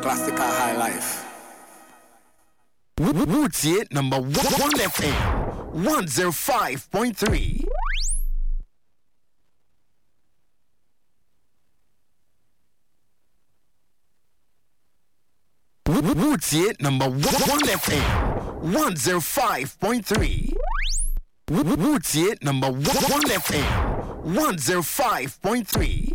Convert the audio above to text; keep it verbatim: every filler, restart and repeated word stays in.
Classical High Life. Woodsy number one F M one oh five point three. Woodsy number one F M one oh five point three. Woodsy number one F M one oh five point three.